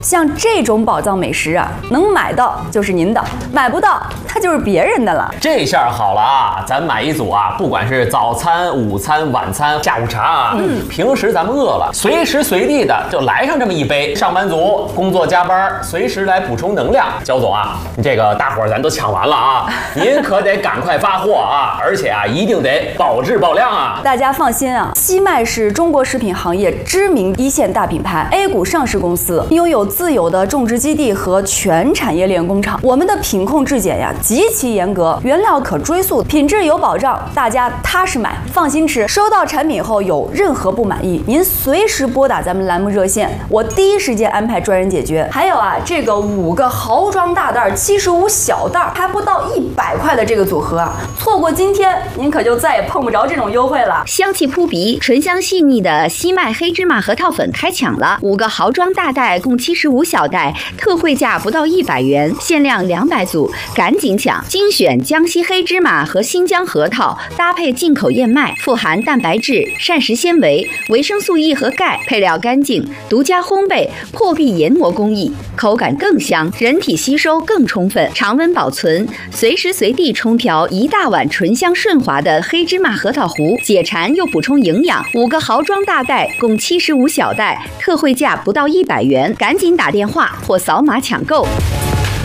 像这种宝藏美食啊，能买到就是您的，买不到它就是别人的了。 这下好了啊，咱买一组啊，不管是早餐、午餐、晚餐、下午茶啊，平时咱们饿了，随时随地的就来上这么一杯。上班族工作加班，随时来补充能量。焦总啊，这个大伙儿咱都抢完了啊，您可得赶快发货啊，而且啊，一定得保质保量啊。 大家放心啊，西麦是中国食品行业知名一线大品牌 ，A 股上市公司，拥有自有的种植基地和全产业链工厂。我们的品控质检呀极其严格，原料可追溯，品质有保障，大家踏实买，放心吃。收到产品后有任何不满意，您随时拨打咱们栏目热线，我第一时间安排专人解决。还有啊，这个5个豪装大袋，75小袋，还不到100块的这个组合啊，错过今天，您可就再也碰不着这种优惠了。 香气扑鼻、醇香细腻的西麦黑芝麻核桃粉开抢了，5个豪装大袋共75小袋，特惠价不到100元，限量200组，赶紧抢！精选江西黑芝麻和新疆核桃，搭配进口燕麦，富含蛋白质、膳食纤维、维生素 E 和钙，配料干净，独家烘焙，破壁研磨工艺，口感更香，人体吸收更充分，常温保存，随时随地冲调1大碗醇香顺滑的黑芝麻核桃糊，解馋又补充营养。5个豪装大袋共75小袋，特惠价不到100元，赶紧打电话或扫码抢购。